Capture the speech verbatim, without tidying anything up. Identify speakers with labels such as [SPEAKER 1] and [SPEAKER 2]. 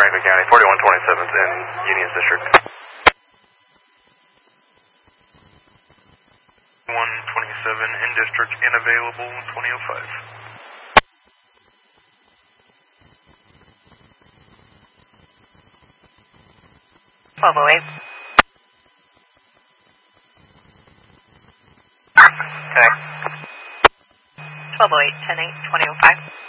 [SPEAKER 1] Franklin County, forty-one twenty-seventh in Union District.
[SPEAKER 2] one twenty-seven in District and available twenty oh five.
[SPEAKER 3] twelve oh eight.
[SPEAKER 4] Okay.
[SPEAKER 3] twelve oh eight, ten eight, twenty oh five.